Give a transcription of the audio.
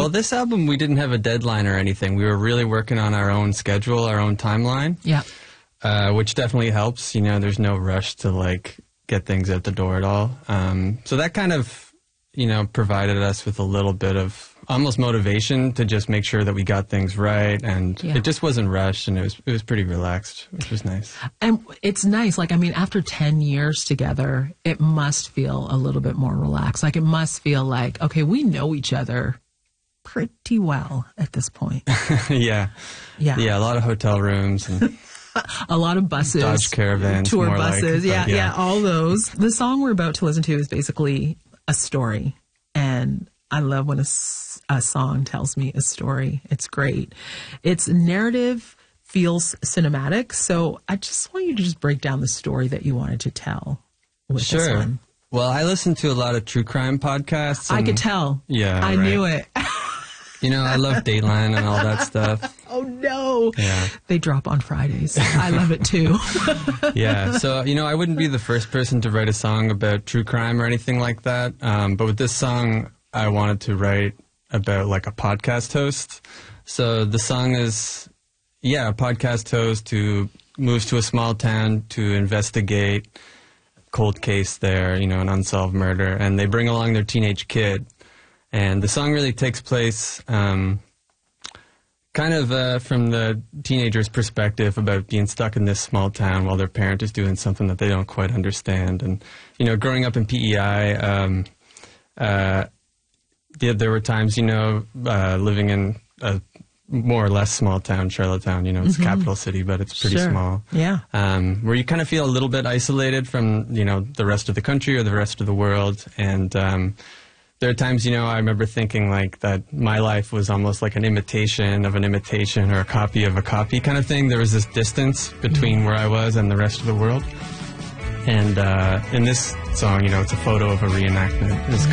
Well, this album, we didn't have a deadline or anything. We were really working on our own schedule, our own timeline. Yeah. Which definitely helps. You know, there's no rush to, like, get things out the door at all. So that kind of, you know, provided us with a little bit of almost motivation to just make sure that we got things right, and it just wasn't rushed, and it was pretty relaxed, which was nice. And it's nice, like, I mean, after 10 years together, it must feel a little bit more relaxed. Like, it must feel like, okay, we know each other pretty well at this point. Yeah, a lot of hotel rooms and a lot of buses, Dodge Caravans, tour more buses, like, all those. The song we're about to listen to is basically a story, and I love when a song tells me a story. It's great. Its narrative feels cinematic, so I just want you to just break down the story that you wanted to tell with this one. Well, I listen to a lot of true crime podcasts. I could tell. Yeah, I knew it. You know, I love Dateline and all that stuff. Oh, no. Yeah. They drop on Fridays. I love it, too. Yeah. So, you know, I wouldn't be the first person to write a song about true crime or anything like that. But with this song, I wanted to write about, like, a podcast host. So the song is, a podcast host who moves to a small town to investigate a cold case there, you know, an unsolved murder. And they bring along their teenage kid. And the song really takes place kind of from the teenager's perspective about being stuck in this small town while their parent is doing something that they don't quite understand. And, you know, growing up in PEI, there were times, you know, living in a more or less small town, Charlottetown, you know, it's a capital city, but it's pretty small. Yeah. Where you kind of feel a little bit isolated from, you know, the rest of the country or the rest of the world. And there are times, you know, I remember thinking like that my life was almost like an imitation of an imitation or a copy of a copy kind of thing. There was this distance between where I was and the rest of the world. And in this song, you know, it's a photo of a reenactment. This